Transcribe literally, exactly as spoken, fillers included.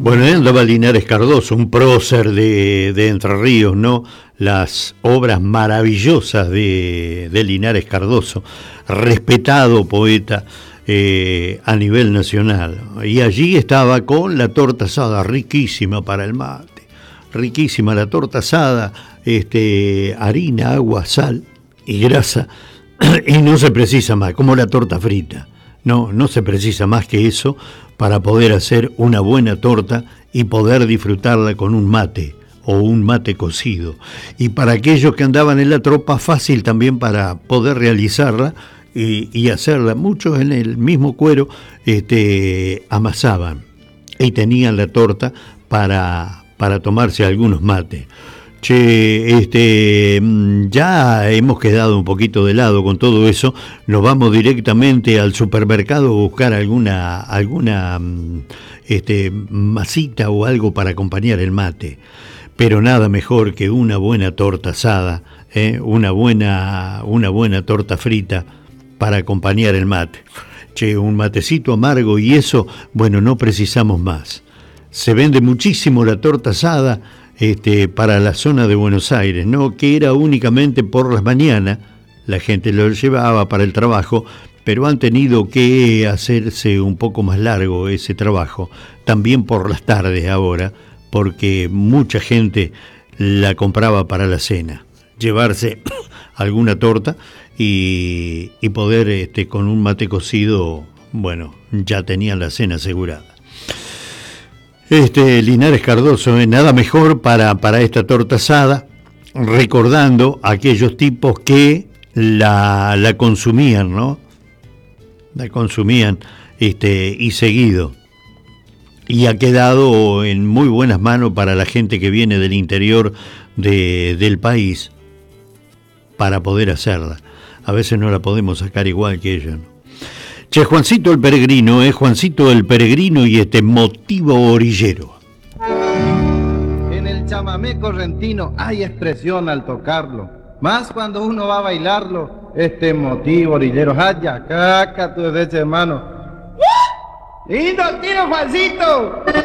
Bueno, ahí andaba Linares Cardoso, un prócer de, de Entre Ríos, ¿no? Las obras maravillosas de, de Linares Cardoso, respetado poeta eh, a nivel nacional. Y allí estaba con la torta asada, riquísima para el mate, riquísima la torta asada, este, harina, agua, sal y grasa, y no se precisa más, como la torta frita. No, no se precisa más que eso para poder hacer una buena torta y poder disfrutarla con un mate o un mate cocido. Y para aquellos que andaban en la tropa, fácil también para poder realizarla y, y hacerla. Muchos en el mismo cuero este, amasaban y tenían la torta para, para tomarse algunos mates. Che, este, ya hemos quedado un poquito de lado con todo eso, nos vamos directamente al supermercado a buscar alguna, alguna este, masita o algo para acompañar el mate, pero nada mejor que una buena torta asada, ¿eh? una buena, una buena torta frita para acompañar el mate. Che, un matecito amargo y eso, bueno, no precisamos más. Se vende muchísimo la torta asada, Este, para la zona de Buenos Aires, ¿no? Que era únicamente por las mañanas, la gente lo llevaba para el trabajo, pero han tenido que hacerse un poco más largo ese trabajo, también por las tardes ahora, porque mucha gente la compraba para la cena, llevarse alguna torta y, y poder este, con un mate cocido, bueno, ya tenían la cena asegurada. Este, Linares Cardoso, ¿eh? Nada mejor para, para esta torta asada, recordando a aquellos tipos que la, la consumían, ¿no? La consumían este, y seguido. Y ha quedado en muy buenas manos para la gente que viene del interior de, del país para poder hacerla. A veces no la podemos sacar igual que ellos, ¿no? Che, Juancito el Peregrino, es eh, Juancito el Peregrino y este motivo orillero. En el chamamé correntino hay expresión al tocarlo, más cuando uno va a bailarlo, este motivo orillero. ¡Haya, caca tu derecha, hermano! ¡Lindo tiro, Juancito!